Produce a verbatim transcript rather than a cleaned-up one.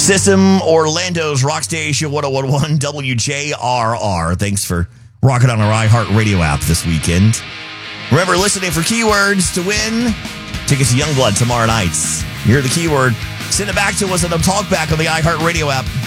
Sissom, Orlando's Rock Station one oh one point one W J R R. Thanks for rocking on our iHeartRadio app this weekend. Remember, listening for keywords to win tickets to Youngblood tomorrow night. You hear the keyword, send it back to us and they'll talk back on the iHeartRadio app.